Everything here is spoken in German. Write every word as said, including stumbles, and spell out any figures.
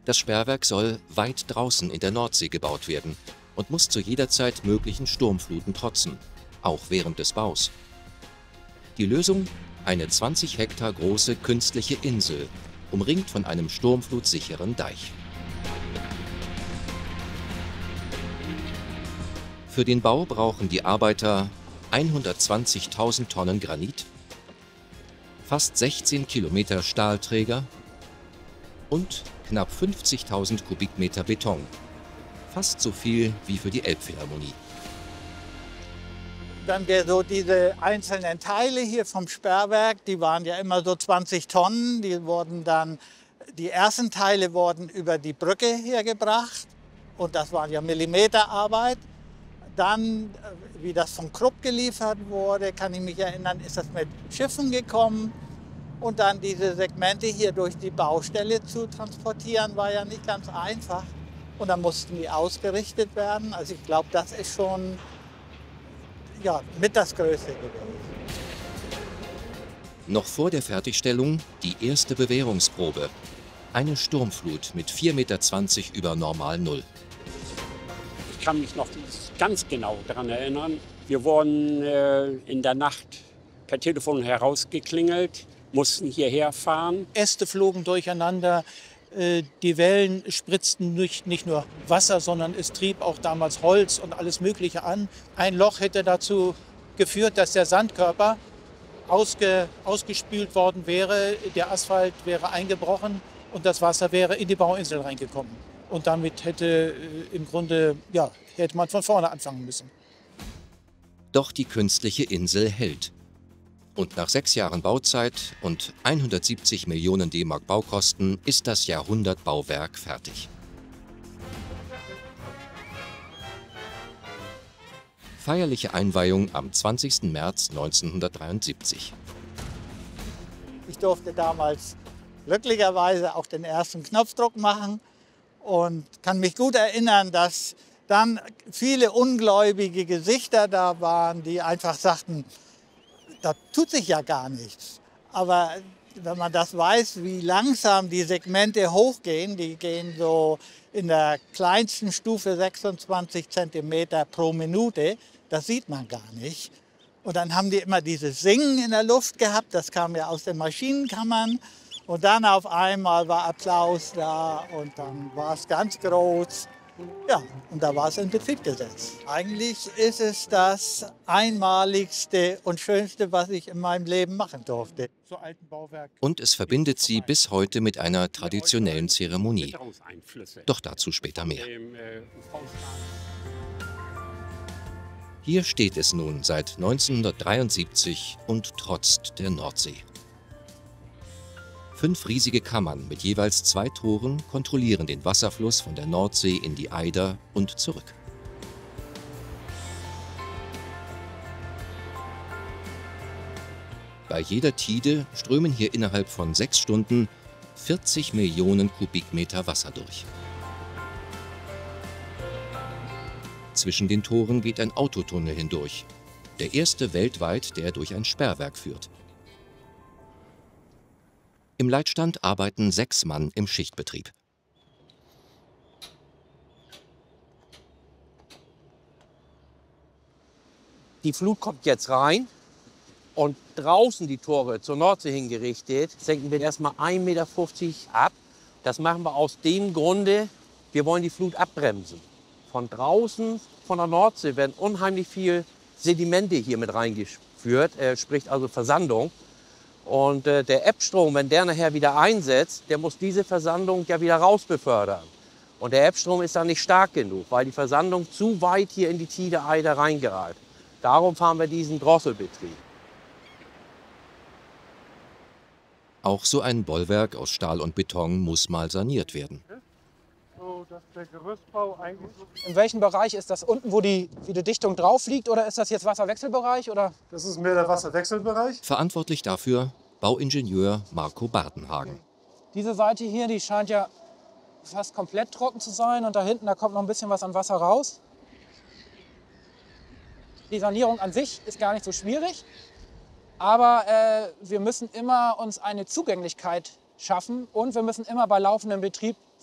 Das Sperrwerk soll weit draußen in der Nordsee gebaut werden und muss zu jeder Zeit möglichen Sturmfluten trotzen, auch während des Baus. Die Lösung? Eine zwanzig Hektar große künstliche Insel, umringt von einem sturmflutsicheren Deich. Für den Bau brauchen die Arbeiter hundertzwanzigtausend Tonnen Granit, fast sechzehn Kilometer Stahlträger und knapp fünfzigtausend Kubikmeter Beton. Fast so viel wie für die Elbphilharmonie. Dann so diese einzelnen Teile hier vom Sperrwerk, die waren ja immer so zwanzig Tonnen. Die wurden dann, die ersten Teile wurden über die Brücke hergebracht und das war ja Millimeterarbeit. Dann, wie das von Krupp geliefert wurde, kann ich mich erinnern, ist das mit Schiffen gekommen. Und dann diese Segmente hier durch die Baustelle zu transportieren, war ja nicht ganz einfach. Und dann mussten die ausgerichtet werden. Also ich glaube, das ist schon ja, mit das Größte gewesen. Noch vor der Fertigstellung die erste Bewährungsprobe. Eine Sturmflut mit vier Meter zwanzig über Normal Null. Ich kann mich noch ganz genau daran erinnern. Wir wurden äh, in der Nacht per Telefon herausgeklingelt, mussten hierher fahren. Äste flogen durcheinander, äh, die Wellen spritzten nicht, nicht nur Wasser, sondern es trieb auch damals Holz und alles Mögliche an. Ein Loch hätte dazu geführt, dass der Sandkörper ausge, ausgespült worden wäre, der Asphalt wäre eingebrochen und das Wasser wäre in die Bauinsel reingekommen. Und damit hätte äh, im Grunde, ja, hätte man von vorne anfangen müssen. Doch die künstliche Insel hält. Und nach sechs Jahren Bauzeit und hundertsiebzig Millionen D-Mark Baukosten ist das Jahrhundertbauwerk fertig. Feierliche Einweihung am zwanzigsten März neunzehnhundertdreiundsiebzig. Ich durfte damals glücklicherweise auch den ersten Knopfdruck machen und kann mich gut erinnern, dass dann viele ungläubige Gesichter da waren, die einfach sagten, da tut sich ja gar nichts. Aber wenn man das weiß, wie langsam die Segmente hochgehen, die gehen so in der kleinsten Stufe sechsundzwanzig Zentimeter pro Minute, das sieht man gar nicht. Und dann haben die immer dieses Singen in der Luft gehabt, das kam ja aus den Maschinenkammern. Und dann auf einmal war Applaus da und dann war es ganz groß. Ja, und da war es in Betrieb gesetzt. Eigentlich ist es das einmaligste und schönste, was ich in meinem Leben machen durfte. Und es verbindet sie bis heute mit einer traditionellen Zeremonie. Doch dazu später mehr. Hier steht es nun seit neunzehnhundertdreiundsiebzig und trotzt der Nordsee. Fünf riesige Kammern mit jeweils zwei Toren kontrollieren den Wasserfluss von der Nordsee in die Eider und zurück. Bei jeder Tide strömen hier innerhalb von sechs Stunden vierzig Millionen Kubikmeter Wasser durch. Zwischen den Toren geht ein Autotunnel hindurch, der erste weltweit, der durch ein Sperrwerk führt. Im Leitstand arbeiten sechs Mann im Schichtbetrieb. Die Flut kommt jetzt rein und draußen die Tore zur Nordsee hingerichtet, senken wir erstmal ein Meter fünfzig ab. Das machen wir aus dem Grunde, wir wollen die Flut abbremsen. Von draußen, von der Nordsee, werden unheimlich viel Sedimente hier mit reingeführt, äh, sprich also Versandung. Und äh, der Ebbstrom, wenn der nachher wieder einsetzt, der muss diese Versandung ja wieder raus befördern. Und der Ebbstrom ist dann nicht stark genug, weil die Versandung zu weit hier in die Tide-Eider reingereiht. Darum fahren wir diesen Drosselbetrieb. Auch so ein Bollwerk aus Stahl und Beton muss mal saniert werden. In welchem Bereich ist das? Unten, wo die, wie die Dichtung drauf liegt, oder ist das jetzt Wasserwechselbereich? Oder? Das ist mehr der Wasserwechselbereich. Verantwortlich dafür Bauingenieur Marco Bartenhagen. Diese Seite hier, die scheint ja fast komplett trocken zu sein und da hinten, da kommt noch ein bisschen was an Wasser raus. Die Sanierung an sich ist gar nicht so schwierig, aber äh, wir müssen immer uns eine Zugänglichkeit schaffen und wir müssen immer bei laufendem Betrieb